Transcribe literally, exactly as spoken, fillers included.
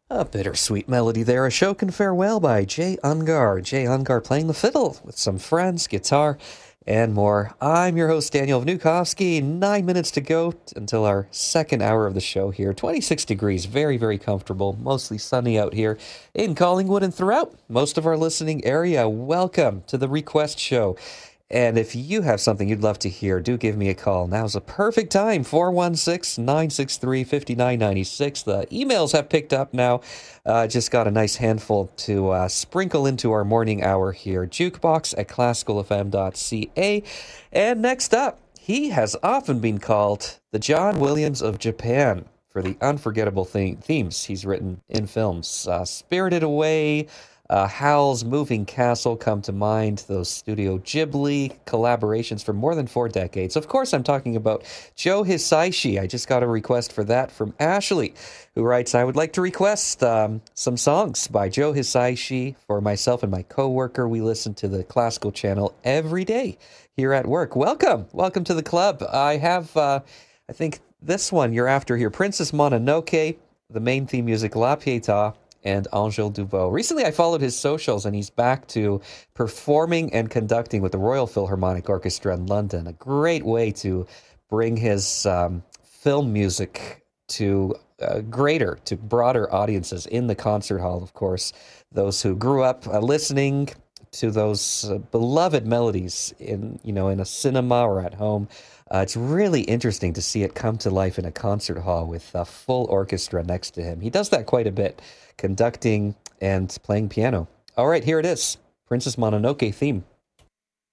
A bittersweet melody there. A show can farewell by Jay Ungar. Jay Ungar playing the fiddle with some friends, guitar, and more. I'm your host, Daniel Vnukovsky. Nine minutes to go until our second hour of the show here. twenty-six degrees, very, very comfortable. Mostly sunny out here in Collingwood and throughout most of our listening area. Welcome to the Request Show. And if you have something you'd love to hear, do give me a call. Now's a perfect time, four one six, nine six three, five nine nine six. The emails have picked up now. Uh, just got a nice handful to uh, sprinkle into our morning hour here. Jukebox at classical f m dot c a. And next up, he has often been called the John Williams of Japan for the unforgettable theme- themes he's written in films. Uh, Spirited Away, Uh, Howl's Moving Castle come to mind, those Studio Ghibli collaborations for more than four decades. Of course, I'm talking about Joe Hisaishi. I just got a request for that from Ashley, who writes, I would like to request um, some songs by Joe Hisaishi for myself and my coworker. We listen to the classical channel every day here at work. Welcome. Welcome to the club. I have, uh, I think this one you're after here, Princess Mononoke, the main theme music, La Pietà, and Angèle Dubot. Recently, I followed his socials, and he's back to performing and conducting with the Royal Philharmonic Orchestra in London. A great way to bring his um, film music to uh, greater, to broader audiences in the concert hall, of course. Those who grew up uh, listening to those uh, beloved melodies in, you know, in a cinema or at home. Uh, it's really interesting to see it come to life in a concert hall with a full orchestra next to him. He does that quite a bit, conducting and playing piano. All right, here it is, Princess Mononoke theme.